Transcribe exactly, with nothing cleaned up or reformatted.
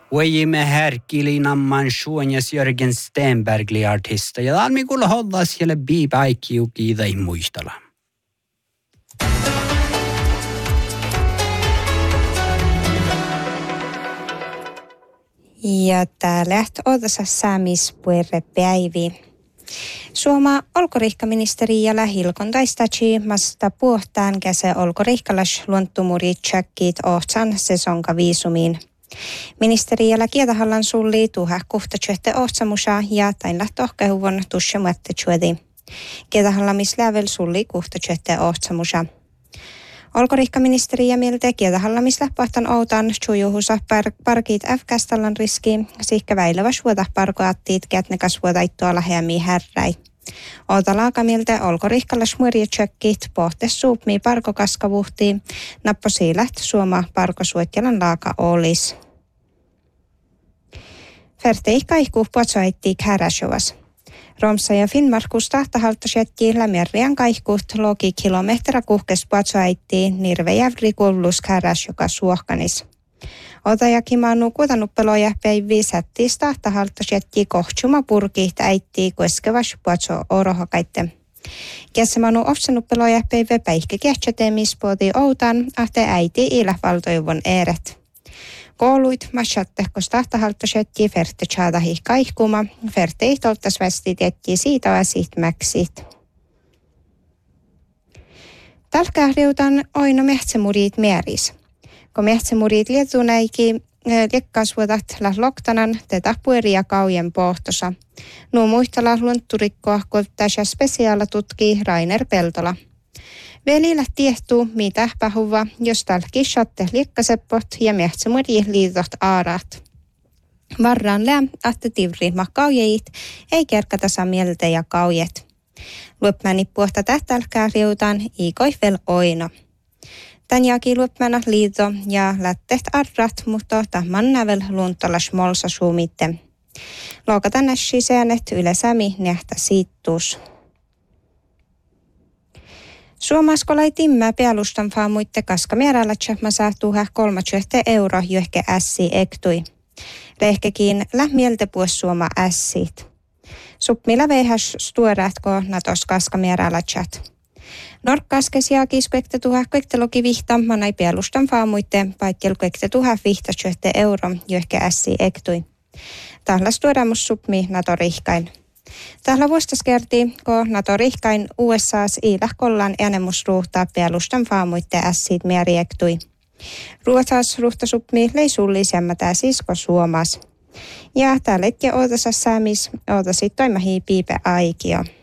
Voimme härkilinamman suonjas Jörgen Stenbergli artista ja almi kuulla hollaa siellä biipäikkiuki tai muistella. Ja tää läht odassa saamispuerre päivi. Suoma olkorihkaministeri ja lähilkon taistachi masta puhtaan käse olkorihkalas luontumuri tjakkit ohtsan sesonka viisumiin. Ministeri ja kietahallan sulli tuha kuhtatsöhte ohtsamusa ja tain lähtohkehuvon tusse muette tjuedi. Kietahallamis lävel sulli kuhtatsöhte ohtsamusa. Olkorihkaministeri ja miltä kietahallamis lähpahtan outan tjujuhusa par- parkit F-kästallan riski, sihkä väilävä suota parkoattiit kätnekas vuotaittua lähemmin härräi. Ota laakamiltä olkorihkallas muirjetsökkit pohte suupmii parkokaskavuhtiin, nappo siilät suoma parkosuotjalan laaka olis. Färteih kaikuu puotsoittiik häräsjovas. Romsa ja Finnmarkus tahtahaltasjättiin lämjärriän kaikkuut logi kilometrä kuhkes puotsoittiin nirvejävri kuullus häräsjoka suohkanis. Ota ja kimanu kuutanuppeloja päivi sättiis tahtahaltasjättii kohtsuma purkiit äittii koskevas puotso orohakaitte. Kässämanu ofsanuppeloja päivä päihkä kehtsätemis puoti outan, ahte äiti ilävaltoivon ääret. Kouluit machattehkos tahtahaltasjättii ferte tjaadahi kaikkuma, ferte ihtoltas västit jättii siitä väsit mäksit. Talkähriutan oino mehtsemurit määris. Kun mehtsemurit lietunäiki liekkasvuotat la loktanan tätä pueria kaujen pohtosa. Nuo muistella luntturikkoa kohtaisia spesiaala tutkii Rainer Peltola. Velillä tiehtuu mitä pahuva, jos talki shatte liekkaseppot ja mehtsemuri liitot aarat. Varraan lää, ahte tivri kaujeit, ei kerkatasa mieltä ja kaujet. Luopmäni puhta tähtälkää riutaan iikoi vel oino. Tän jaki luopmäna liito ja lätteht arrat, mutta tahman nävel luuntolas molsa suumitte. Lookatan nässi säänet ylesämi nähtä siittuus. Suomaskolai timmää pealustan faamuitte kaskamäärällä tsähmä saatuha kolmatsyöhte euro johke ässi ektui. Lehkekin lähmieltä puos suoma ässit. Suppmilla veihäs stuorähtko natos kaskamäärällä tsäht. Norkkaskes jaakis kuektetuha kuekteloki vihta manai pealustan faamuitte paitjel kuektetuha vihtasyöhte euro johke ässi ektui. Tahla stuorämus suppmi natorihkain. Tällä vuostas kertii, kun NATO-rihkain U S A:s iilähkollaan enemusruuhtaa pealustan faamuitte ässit määriäktui. Ruotsas ruhtasupmi leisulli semmätää sisko Suomas. Ja täällä ja ootasas saamis ootasit toimahii piipe aikio.